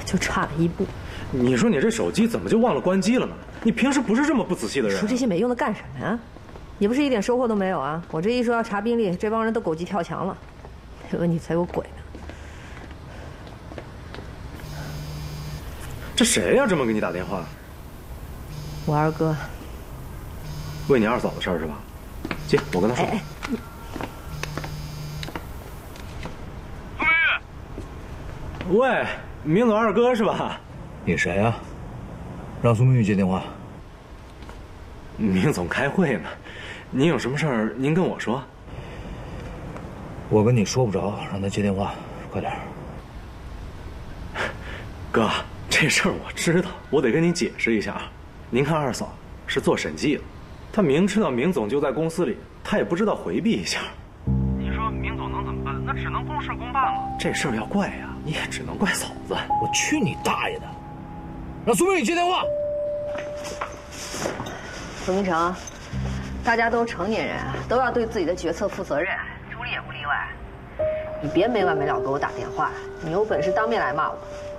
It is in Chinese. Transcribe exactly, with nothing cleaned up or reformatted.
就差了一步。 你说你这手机怎么就忘了关机了呢？你平时不是这么不仔细的人。 说这些没用的干什么呀？你不是一点收获都没有啊？我这一说要查病历，这帮人都狗急跳墙了。这问题才有鬼呢。 这谁呀？这么给你打电话？ 我二哥。 问你二嫂的事儿是吧？接，我跟他说。哎哎喂，明总二哥是吧？ 你谁啊？让苏明玉接电话。 明总开会呢，您有什么事儿您跟我说。 我跟你说不着，让他接电话，快点。 哥，这事儿我知道，我得跟您解释一下。您看二嫂是做审计的，她明知道明总就在公司里，她也不知道回避一下。你说明总能怎么办？那只能公事公办了。这事儿要怪呀，你也只能怪嫂子。 我去你大爷的！让苏明宇接电话。 苏明成，大家都是成年人，都要对自己的决策负责任，朱莉也不例外。你别没完没了给我打电话，你有本事当面来骂我。